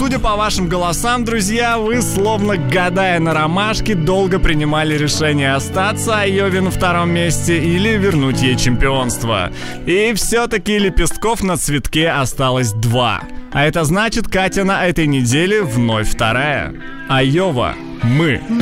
судя по вашим голосам, друзья, вы, словно гадая на ромашке, долго принимали решение остаться Айове на втором месте или вернуть ей чемпионство. И все-таки лепестков на цветке осталось 2. А это значит, Катя на этой неделе вновь вторая. Айова, мы.